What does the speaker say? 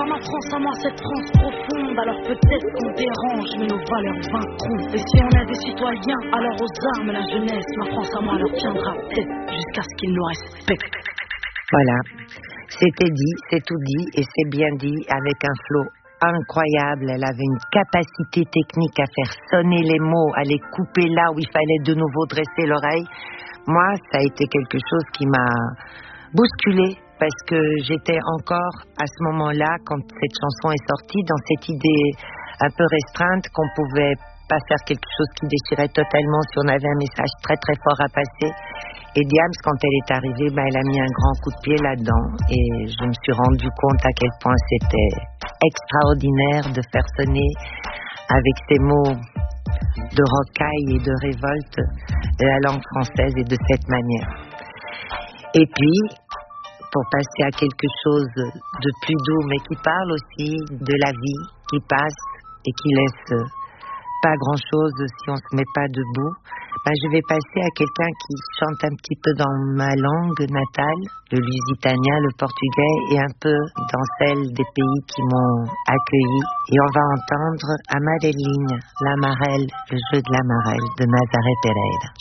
ma France à moi, cette France profonde. Alors peut-être qu'on dérange, mais nos valeurs vaincront. Et si on est des citoyens, alors aux armes la jeunesse. Ma France à moi leur tiendra tête jusqu'à ce qu'ils nous respectent. Voilà, c'était dit, c'est tout dit, et c'est bien dit, avec un flow incroyable. Elle avait une capacité technique à faire sonner les mots, à les couper là où il fallait de nouveau dresser l'oreille. Moi, ça a été quelque chose qui m'a bousculée, parce que j'étais encore à ce moment-là, quand cette chanson est sortie, dans cette idée un peu restreinte qu'on pouvait pas faire quelque chose qui déchirait totalement si on avait un message très très fort à passer. Et Diams, quand elle est arrivée, elle a mis un grand coup de pied là-dedans, et je me suis rendu compte à quel point c'était extraordinaire de faire sonner avec ces mots de rocaille et de révolte la langue française, et de cette manière. Et puis, pour passer à quelque chose de plus doux, mais qui parle aussi de la vie qui passe et qui laisse pas grand-chose si on se met pas debout, je vais passer à quelqu'un qui chante un petit peu dans ma langue natale, le lusitanien, le portugais, et un peu dans celle des pays qui m'ont accueilli. Et on va entendre Amarelinha, l'amarelle, le jeu de l'amarelle de Nazaré Pereira.